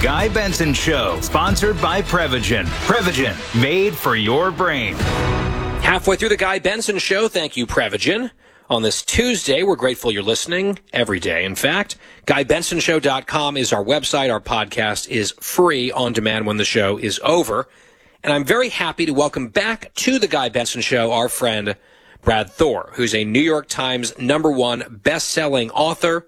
Guy Benson Show, sponsored by Prevagen. Prevagen, made for your brain. Halfway through the Guy Benson Show, thank you, Prevagen. On this Tuesday, we're grateful you're listening every day. In fact, GuyBensonShow.com is our website. Our podcast is free on demand when the show is over. And I'm very happy to welcome back to the Guy Benson Show our friend Brad Thor, who's a New York Times #1 best-selling author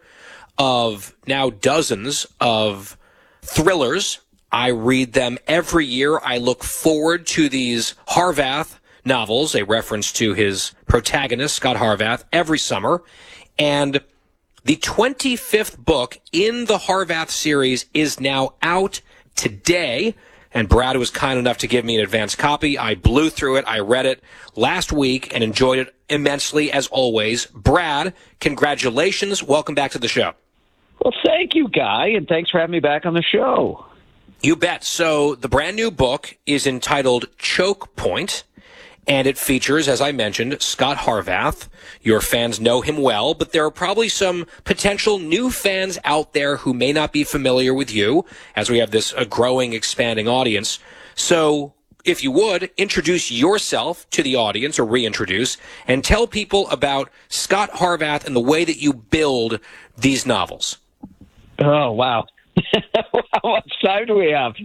of now dozens of thrillers. I read them every year. I look forward to these Harvath novels, a reference to his protagonist, Scott Harvath, every summer. And the 25th book in the Harvath series is now out today. And Brad was kind enough to give me an advance copy. I blew through it. I read it last week and enjoyed it immensely, as always. Brad, congratulations. Welcome back to the show. Well, thank you, Guy, and thanks for having me back on the show. You bet. So the brand new book is entitled Choke Point, and it features, as I mentioned, Scott Harvath. Your fans know him well, but there are probably some potential new fans out there who may not be familiar with you, as we have this growing, expanding audience. So if you would, introduce yourself to the audience, or reintroduce, and tell people about Scott Harvath and the way that you build these novels. Oh, wow. How much time do we have?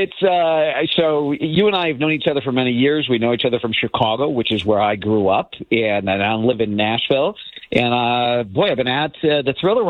It's so you and I have known each other for many years. We know each other from Chicago, which is where I grew up, and I now live in Nashville. And I've been at the thriller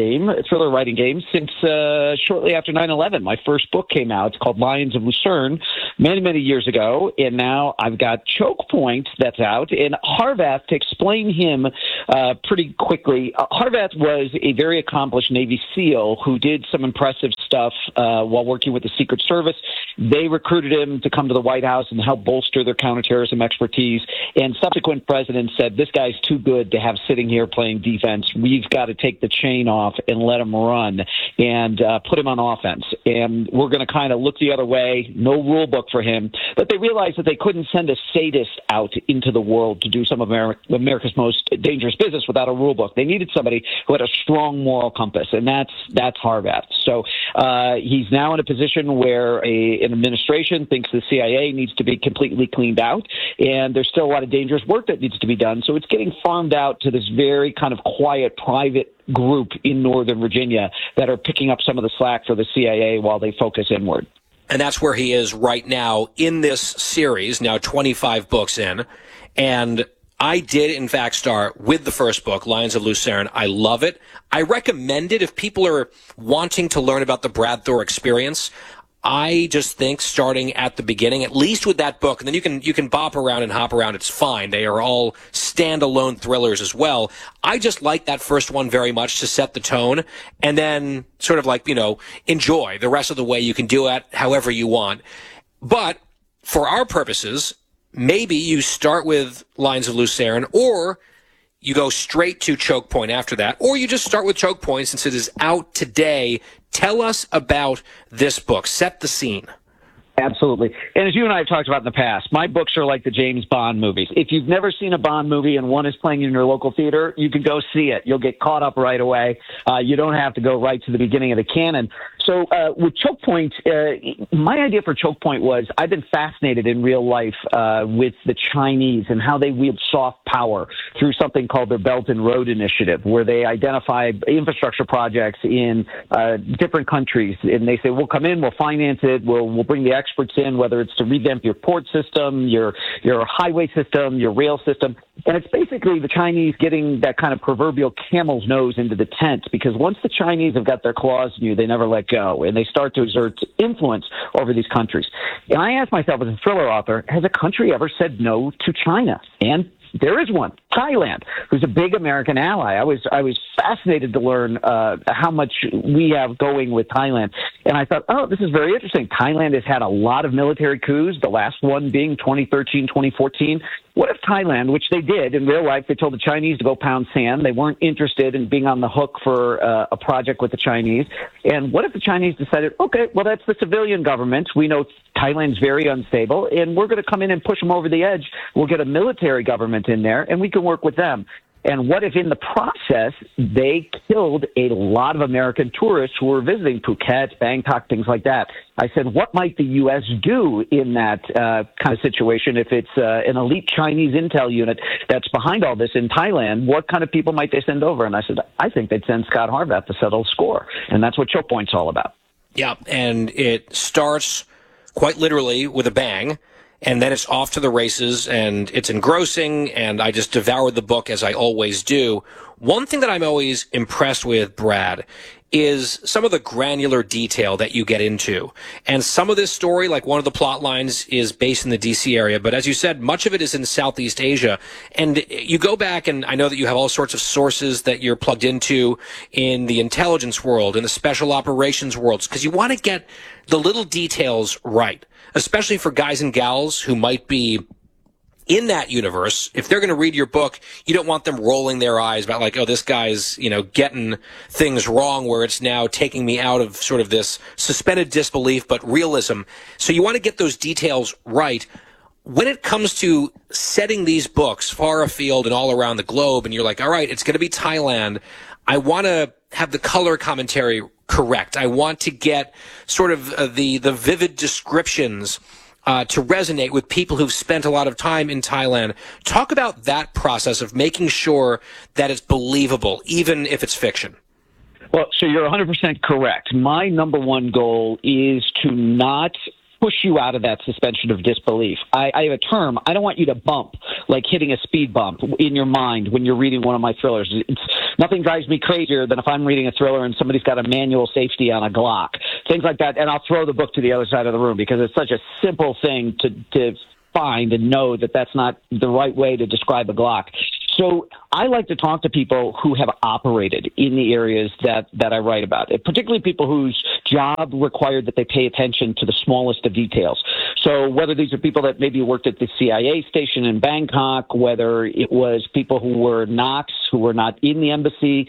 writing game since shortly after 9/11. My first book came out. It's called Lions of Lucerne, many, many years ago. And now I've got Choke Point that's out. And Harvath, to explain him pretty quickly, Harvath was a very accomplished Navy SEAL who did some impressive stuff while working with the Secret Service. They recruited him to come to the White House and help bolster their counterterrorism expertise. And subsequent presidents said, this guy's too good to have sitting here playing defense. We've got to take the chain off and let him run and put him on offense. And we're going to kind of look the other way. No rule book for him. But they realized that they couldn't send a sadist out into the world to do some of America's most dangerous business without a rule book. They needed somebody who had a strong moral compass, and that's Harvath. So he's now in a position where an administration thinks the CIA needs to be completely cleaned out, and there's still a lot of dangerous work that needs to be done. So it's getting farmed out to this very kind of quiet, private group in Northern Virginia that are picking up some of the slack for the CIA while they focus inward. And that's where he is right now in this series, now 25 books in. And I did, in fact, start with the first book, Lions of Lucerne. I love it. I recommend it if people are wanting to learn about the Brad Thor experience. I just think starting at the beginning, at least with that book, and then you can bop around and hop around. It's fine. They are all standalone thrillers as well. I just like that first one very much to set the tone, and then sort of enjoy the rest of the way. You can do it however you want. But for our purposes, maybe you start with Lions of Lucerne, or you go straight to Choke Point after that, or you just start with Choke Point since it is out today. Tell us about this book. Set the scene. Absolutely. And as you and I have talked about in the past, my books are like the James Bond movies. If you've never seen a Bond movie and one is playing in your local theater, you can go see it. You'll get caught up right away. You don't have to go right to the beginning of the canon. So with Choke Point, my idea for Choke Point was I've been fascinated in real life with the Chinese and how they wield soft power through something called their Belt and Road Initiative, where they identify infrastructure projects in different countries. And they say, we'll come in, we'll finance it, we'll bring the experts in, whether it's to revamp your port system, your highway system, your rail system. And it's basically the Chinese getting that kind of proverbial camel's nose into the tent, because once the Chinese have got their claws in you, they never let go, and they start to exert influence over these countries. And I asked myself as a thriller author, has a country ever said no to China? And there is one, Thailand, who's a big American ally. I was fascinated to learn how much we have going with Thailand. And I thought, oh, this is very interesting. Thailand has had a lot of military coups, the last one being 2013, 2014. What if Thailand, which they did in real life, they told the Chinese to go pound sand. They weren't interested in being on the hook for a project with the Chinese. And what if the Chinese decided, okay, well, that's the civilian government. We know Thailand's very unstable, and we're going to come in and push them over the edge. We'll get a military government in there, and we can work with them. And what if in the process they killed a lot of American tourists who were visiting Phuket, Bangkok, things like that? I said, what might the U.S. do in that kind of situation if it's an elite Chinese intel unit that's behind all this in Thailand? What kind of people might they send over? And I said, I think they'd send Scott Harvath to settle the score. And that's what Choke Point's all about. Yeah, and it starts quite literally with a bang, and then it's off to the races, and it's engrossing, and I just devoured the book as I always do. One thing that I'm always impressed with, Brad, is some of the granular detail that you get into. And some of this story, like one of the plot lines, is based in the D.C. area. But as you said, much of it is in Southeast Asia. And you go back, and I know that you have all sorts of sources that you're plugged into in the intelligence world, in the special operations worlds, because you want to get the little details right, especially for guys and gals who might be in that universe. If they're going to read your book, you don't want them rolling their eyes about like, oh, this guy's, getting things wrong where it's now taking me out of sort of this suspended disbelief, but realism. So you want to get those details right. When it comes to setting these books far afield and all around the globe, and you're like, all right, it's going to be Thailand, I want to have the color commentary correct. I want to get sort of the vivid descriptions to resonate with people who've spent a lot of time in Thailand. Talk about that process of making sure that it's believable, even if it's fiction. Well, so you're 100% correct. My number one goal is to not push you out of that suspension of disbelief. I have a term. I don't want you to bump, like hitting a speed bump in your mind when you're reading one of my thrillers. Nothing drives me crazier than if I'm reading a thriller and somebody's got a manual safety on a Glock, things like that, and I'll throw the book to the other side of the room because it's such a simple thing to find and know that that's not the right way to describe a Glock. So I like to talk to people who have operated in the areas that I write about, particularly people whose job required that they pay attention to the smallest of details. So whether these are people that maybe worked at the CIA station in Bangkok, whether it was people who were NOCs, who were not in the embassy,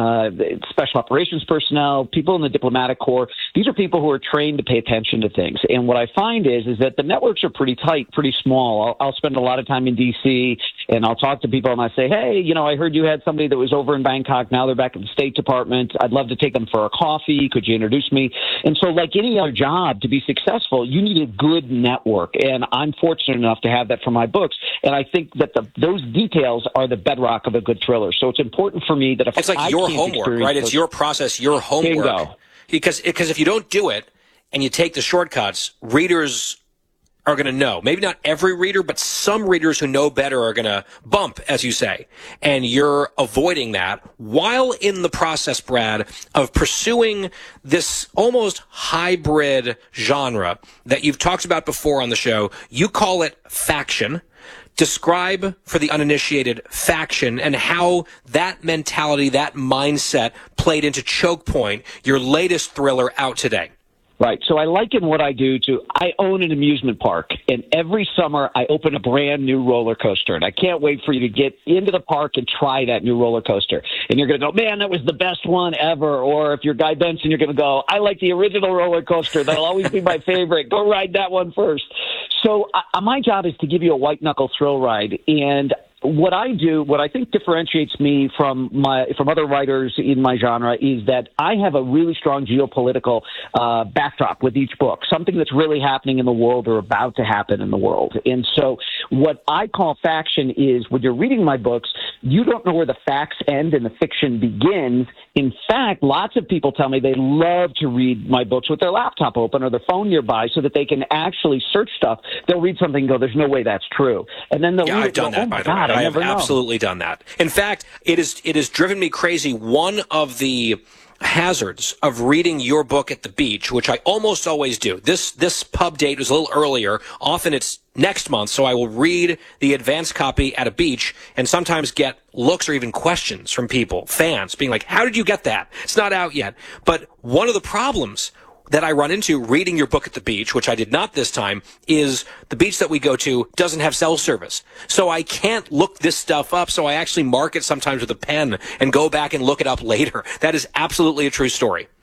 special operations personnel, people in the diplomatic corps, these are people who are trained to pay attention to things. And what I find is that the networks are pretty tight, pretty small. I'll spend a lot of time in D.C., and I'll talk to people and I say, hey, I heard you had somebody that was over in Bangkok. Now they're back at the State Department. I'd love to take them for a coffee. Could you introduce me? And so like any other job, to be successful, you need a good network. And I'm fortunate enough to have that for my books. And I think that those details are the bedrock of a good thriller. So it's important for me that if it's like your homework, right? It's your process, your homework. Bingo. Because if you don't do it and you take the shortcuts, readers are going to know. Maybe not every reader, but some readers who know better are going to bump, as you say. And you're avoiding that while in the process, Brad, of pursuing this almost hybrid genre that you've talked about before on the show. You call it faction. Describe for the uninitiated faction and how that mentality, that mindset played into Choke Point, your latest thriller out today. Right. So I liken what I do to, I own an amusement park, and every summer I open a brand new roller coaster, and I can't wait for you to get into the park and try that new roller coaster. And you're going to go, man, that was the best one ever. Or if you're Guy Benson, you're going to go, I like the original roller coaster. That'll always be my favorite. Go ride that one first. So my job is to give you a white-knuckle thrill ride, and what I do, what I think differentiates me from other writers in my genre is that I have a really strong geopolitical backdrop with each book, something that's really happening in the world or about to happen in the world. And so what I call faction is when you're reading my books, you don't know where the facts end and the fiction begins. In fact, lots of people tell me they love to read my books with their laptop open or their phone nearby so that they can actually search stuff. They'll read something and go, there's no way that's true. And then they'll read I've done that, by the way. I have absolutely done that. In fact, it has driven me crazy. One of the hazards of reading your book at the beach, which I almost always do. This pub date was a little earlier. Often it's next month, so I will read the advanced copy at a beach and sometimes get looks or even questions from people, fans, being like, how did you get that? It's not out yet. But one of the problems that I run into reading your book at the beach, which I did not this time, is the beach that we go to doesn't have cell service. So I can't look this stuff up, so I actually mark it sometimes with a pen and go back and look it up later. That is absolutely a true story.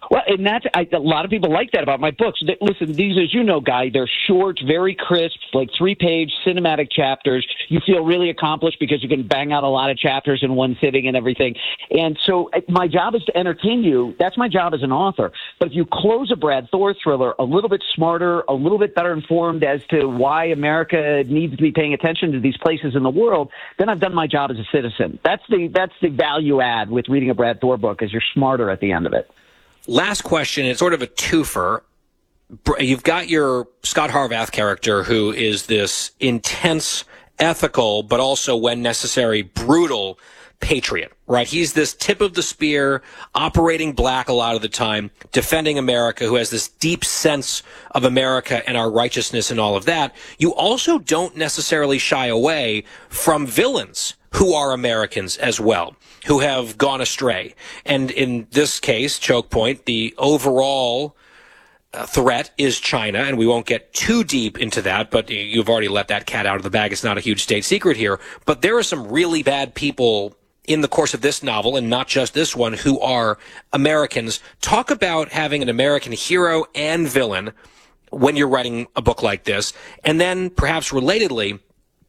Well, and a lot of people like that about my books. Listen, these, as you know, Guy, they're short, very crisp, like 3-page cinematic chapters. You feel really accomplished because you can bang out a lot of chapters in one sitting and everything. And so my job is to entertain you. That's my job as an author. But if you close a Brad Thor thriller a little bit smarter, a little bit better informed as to why America needs to be paying attention to these places in the world, then I've done my job as a citizen. That's the value add with reading a Brad Thor book, is you're smarter at the end of it. Last question, it's sort of a twofer. You've got your Scott Harvath character, who is this intense, ethical, but also, when necessary, brutal patriot, right? He's this tip of the spear, operating black a lot of the time, defending America, who has this deep sense of America and our righteousness and all of that. You also don't necessarily shy away from villains who are Americans as well, who have gone astray. And in this case, Choke Point, the overall threat is China, and we won't get too deep into that, but you've already let that cat out of the bag. It's not a huge state secret here. But there are some really bad people in the course of this novel, and not just this one, who are Americans. Talk about having an American hero and villain when you're writing a book like this. And then, perhaps relatedly,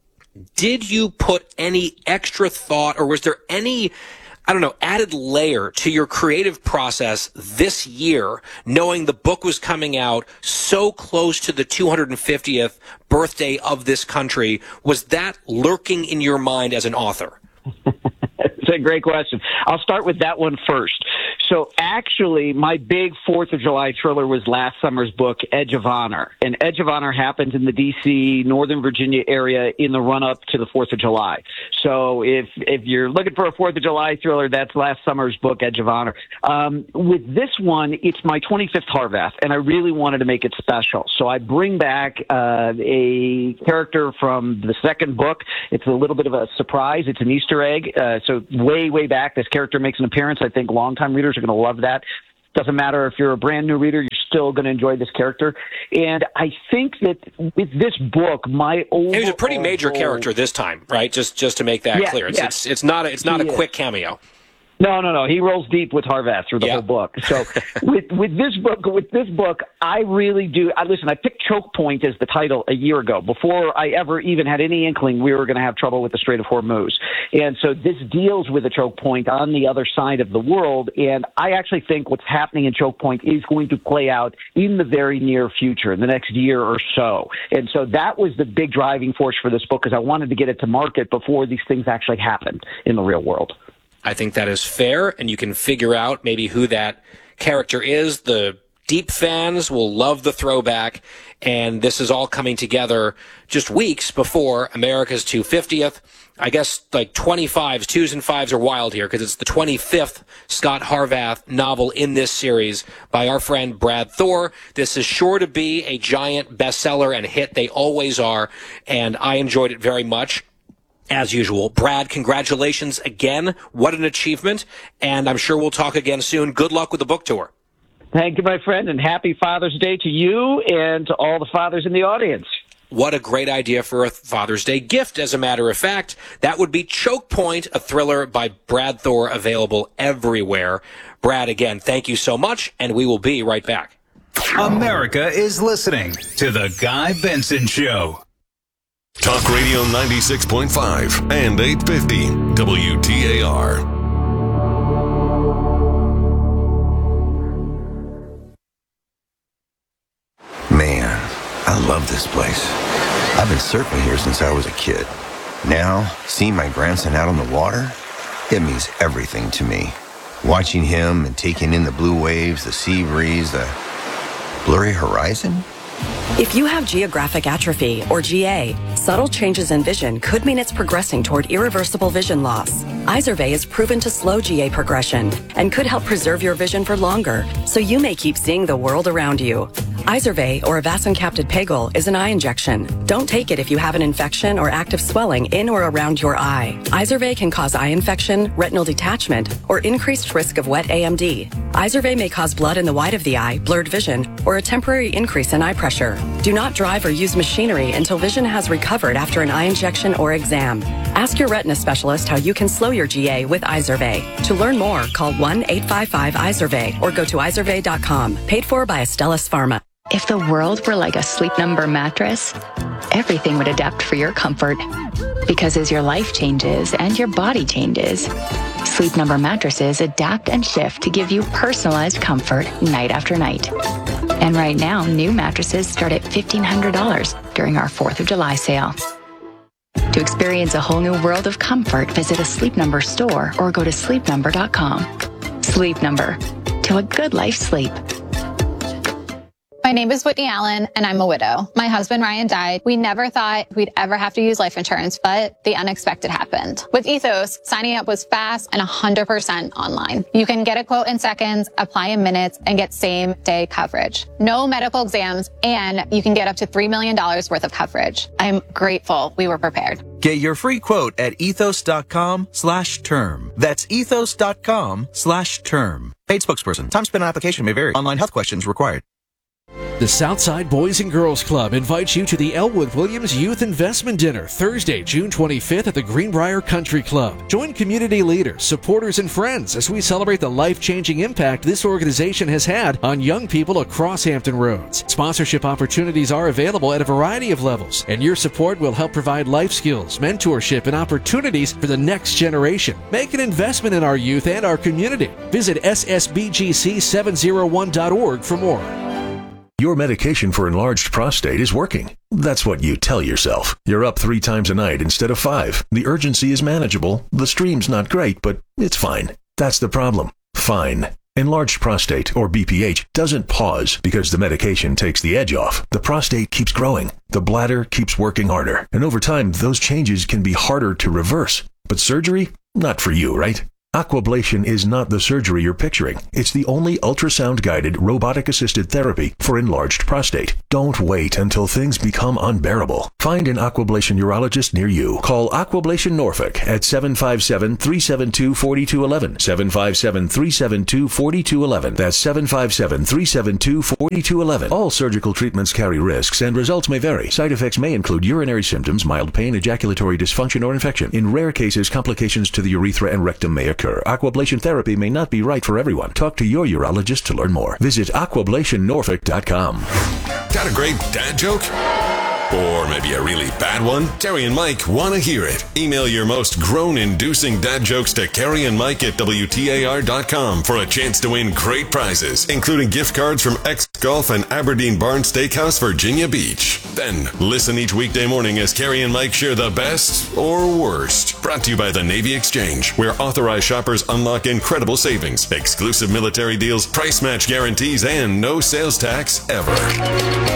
did you put any extra thought, or was there any, added layer to your creative process this year, knowing the book was coming out so close to the 250th birthday of this country? Was that lurking in your mind as an author? It's a great question. I'll start with that one first. So actually, my big 4th of July thriller was last summer's book, Edge of Honor. And Edge of Honor happens in the D.C., Northern Virginia area in the run-up to the 4th of July. So if you're looking for a 4th of July thriller, that's last summer's book, Edge of Honor. With this one, it's my 25th Harvath, and I really wanted to make it special. So I bring back a character from the second book. It's a little bit of a surprise. It's an Easter egg. So way back, this character makes an appearance. I think longtime readers are going to love that. Doesn't matter if you're a brand new reader, you're still going to enjoy this character. And I think that with this book, my overall... He was a pretty major character this time, right? Just to make that clear. It's not a quick cameo. No. He rolls deep with Harvath through the whole book. So with this book, I really do. Listen, I picked Choke Point as the title a year ago, before I ever even had any inkling we were going to have trouble with the Strait of Hormuz. And so this deals with a choke point on the other side of the world. And I actually think what's happening in Choke Point is going to play out in the very near future, in the next year or so. And so that was the big driving force for this book, because I wanted to get it to market before these things actually happened in the real world. I think that is fair, and you can figure out maybe who that character is. The deep fans will love the throwback, and this is all coming together just weeks before America's 250th. I guess like 25s, 2s and 5s are wild here, because it's the 25th Scott Harvath novel in this series by our friend Brad Thor. This is sure to be a giant bestseller and hit. They always are, and I enjoyed it very much. As usual. Brad, congratulations again. What an achievement. And I'm sure we'll talk again soon. Good luck with the book tour. Thank you, my friend, and happy Father's Day to you and to all the fathers in the audience. What a great idea for a Father's Day gift, as a matter of fact. That would be Choke Point, a thriller by Brad Thor, available everywhere. Brad, again, thank you so much, and we will be right back. America is listening to The Guy Benson Show. Talk Radio 96.5 and 850 WTAR. Man, I love this place. I've been surfing here since I was a kid. Now, seeing my grandson out on the water, it means everything to me. Watching him and taking in the blue waves, the sea breeze, the blurry horizon. If you have geographic atrophy, or GA, subtle changes in vision could mean it's progressing toward irreversible vision loss. Izervay is proven to slow GA progression and could help preserve your vision for longer, so you may keep seeing the world around you. Izervay, or avacincaptad pegol, is an eye injection. Don't take it if you have an infection or active swelling in or around your eye. Izervay can cause eye infection, retinal detachment, or increased risk of wet AMD. Izervay may cause blood in the white of the eye, blurred vision, or a temporary increase in eye pressure. Do not drive or use machinery until vision has recovered after an eye injection or exam. Ask your retina specialist how you can slow your GA with Izervay. To learn more, call 1-855-IZERVAY or go to izervay.com. Paid for by Astellas Pharma. If the world were like a Sleep Number mattress, everything would adapt for your comfort. Because as your life changes and your body changes, Sleep Number mattresses adapt and shift to give you personalized comfort night after night. And right now, new mattresses start at $1,500 during our 4th of July sale. To experience a whole new world of comfort, visit a Sleep Number store or go to sleepnumber.com. Sleep Number. To a good life sleep. My name is Whitney Allen, and I'm a widow. My husband, Ryan, died. We never thought we'd ever have to use life insurance, but the unexpected happened. With Ethos, signing up was fast and 100% online. You can get a quote in seconds, apply in minutes, and get same-day coverage. No medical exams, and you can get up to $3 million worth of coverage. I'm grateful we were prepared. Get your free quote at ethos.com/term. That's ethos.com/term. Paid spokesperson. Time spent on application may vary. Online health questions required. The Southside Boys and Girls Club invites you to the Elwood Williams Youth Investment Dinner Thursday, June 25th at the Greenbrier Country Club. Join community leaders, supporters, and friends as we celebrate the life-changing impact this organization has had on young people across Hampton Roads. Sponsorship opportunities are available at a variety of levels, and your support will help provide life skills, mentorship, and opportunities for the next generation. Make an investment in our youth and our community. Visit ssbgc701.org for more. Your medication for enlarged prostate is working. That's what you tell yourself. You're up 3 times a night instead of 5. The urgency is manageable. The stream's not great, but it's fine. That's the problem. Fine. Enlarged prostate, or BPH, doesn't pause because the medication takes the edge off. The prostate keeps growing. The bladder keeps working harder. And over time, those changes can be harder to reverse. But surgery? Not for you, right? Aquablation is not the surgery you're picturing. It's the only ultrasound-guided, robotic-assisted therapy for enlarged prostate. Don't wait until things become unbearable. Find an Aquablation urologist near you. Call Aquablation Norfolk at 757-372-4211. 757-372-4211. That's 757-372-4211. All surgical treatments carry risks and results may vary. Side effects may include urinary symptoms, mild pain, ejaculatory dysfunction, or infection. In rare cases, complications to the urethra and rectum may occur. Aquablation therapy may not be right for everyone. Talk to your urologist to learn more. Visit aquablationnorfolk.com. Got a great dad joke? Or maybe a really bad one? Carrie and Mike want to hear it. Email your most groan-inducing dad jokes to Carrie and Mike at WTAR.com for a chance to win great prizes, including gift cards from X Golf and Aberdeen Barn Steakhouse, Virginia Beach. Then listen each weekday morning as Carrie and Mike share the best or worst. Brought to you by the Navy Exchange, where authorized shoppers unlock incredible savings, exclusive military deals, price match guarantees, and no sales tax ever.